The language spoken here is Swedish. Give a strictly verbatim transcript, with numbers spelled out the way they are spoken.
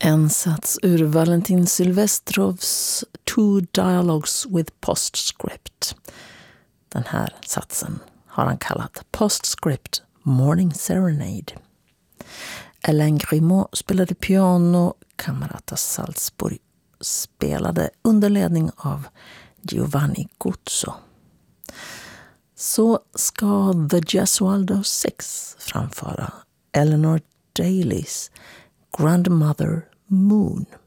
En sats ur Valentin Silvestrovs Two Dialogues with Postscript. Den här satsen har han kallat Postscript Morning Serenade. Alain Grimaud spelade piano, Camerata Salzburg spelade under ledning av Giovanni Guzzo. Så ska The Gesualdo Six framföra Eleanor Daly's Grandmother Moon.